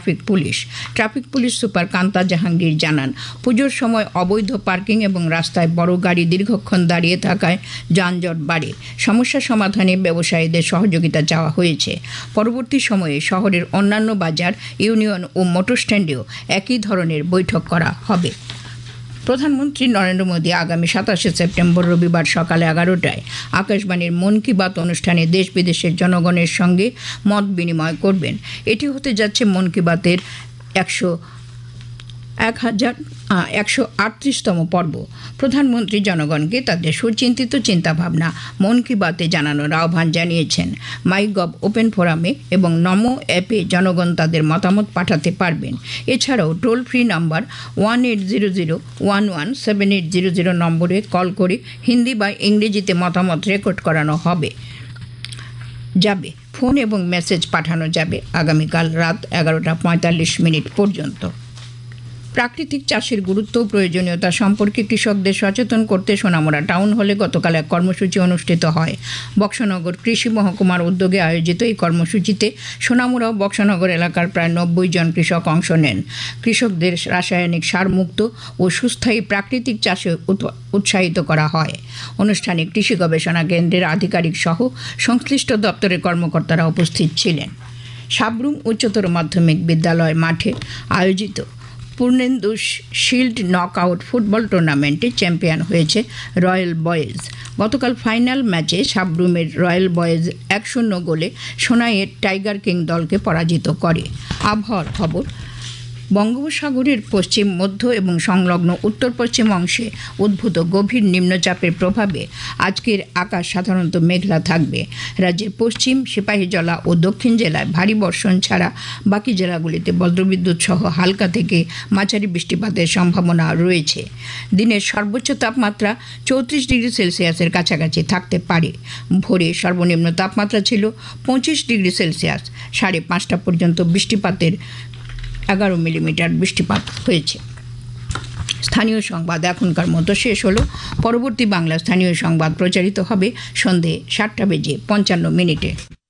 Traffic police super Kanta Jahangir জানান, পুজোর সময় অবৈধ পার্কিং এবং রাস্তায় বড় গাড়ি দীর্ঘক্ষণ দাঁড়িয়ে থাকায় যানজট বাড়ে। সমস্যা সমাধানে ব্যবসায়ীদের সহযোগিতা চাওয়া হয়েছে। পরবর্তী সময়ে শহরের অন্যান্য বাজার, ইউনিয়ন ও মোটর স্ট্যান্ডেও একই ধরনের বৈঠক করা হবে। প্রধানমন্ত্রী নরেন্দ্র মোদী আগামী 27শে সেপ্টেম্বর রবিবার সকালে 11টায় আকাশবাণীর মন কি বাত অনুষ্ঠানে দেশ বিদেশের জনগণের সঙ্গে মত বিনিময় করবেন। এটি হতে যাচ্ছে মন কি বাতের 138তম পর্ব। প্রধানমন্ত্রী জনগণকে তাদের সুচিন্তিত চিন্তাভাবনা মন কি বাতে জানানোর আহ্বান জানিয়েছেন। মাইগভ ওপেন ফোরামে এবং নমো অ্যাপে জনগণ তাদের মতামত পাঠাতে পারবেন। এছাড়াও টোল ফ্রি নাম্বার 1800117800 নম্বরে কল করে হিন্দি বা ইংরেজিতে মতামত রেকর্ড করানো যাবে। ফোন এবং মেসেজ পাঠানো যাবে আগামীকাল রাত 11:45 পর্যন্ত। প্রাকৃতিক চাষের গুরুত্ব ও প্রয়োজনীয়তা সম্পর্কে কৃষকদের সচেতন করতে সোনামুড়া টাউন হলে গতকাল এক কর্মসূচি অনুষ্ঠিত হয়। বক্সনগর কৃষি মহকুমার উদ্যোগে আয়োজিত এই কর্মসূচিতে সোনামুড়া ও বক্সনগর এলাকার প্রায় 90 জন কৃষক অংশ নেন। কৃষকদের রাসায়নিক সারমুক্ত ও সুস্থায়ী প্রাকৃতিক চাষে উৎসাহিত করা হয়। অনুষ্ঠানে কৃষি গবেষণা কেন্দ্রের আধিকারিক সহ সংশ্লিষ্ট দপ্তরের কর্মকর্তারা উপস্থিত ছিলেন। সাবরুম উচ্চতর মাধ্যমিক বিদ্যালয় মাঠে আয়োজিত পূর্ণেন্দু শিল্ড নকআউট ফুটবল টুর্নামেন্টে চ্যাম্পিয়ন হয়েছে রয়্যাল বয়েজ। গতকাল ফাইনাল ম্যাচে সাবরুমের রয়্যাল বয়েজ 1-0 গোলে সোনাইয়ের টাইগার কিং দলকে পরাজিত করে। আবহাওয়ার খবর। বঙ্গোপসাগরের পশ্চিম, মধ্য এবং সংলগ্ন উত্তর পশ্চিম অংশে উদ্ভূত গভীর নিম্নচাপের প্রভাবে আজকের আকাশ সাধারণত মেঘলা থাকবে। রাজ্যের পশ্চিম, সিপাহীজলা ও দক্ষিণ জেলায় ভারী বর্ষণ ছাড়া বাকি জেলাগুলিতে বজ্রবিদ্যুৎ সহ হালকা থেকে মাঝারি বৃষ্টিপাতের সম্ভাবনা রয়েছে। দিনের সর্বোচ্চ তাপমাত্রা 34 ডিগ্রি সেলসিয়াসের কাছাকাছি থাকতে পারে। ভোরে সর্বনিম্ন তাপমাত্রা ছিল 25 ডিগ্রি সেলসিয়াস। 5:30 পর্যন্ত 11 মিলিমিটার বৃষ্টিপাত হয়েছে। স্থানীয় সংবাদ এখনকার মতো শেষ হলো। পরবর্তী বাংলা স্থানীয় সংবাদ প্রচারিত হবে সন্ধে 7:55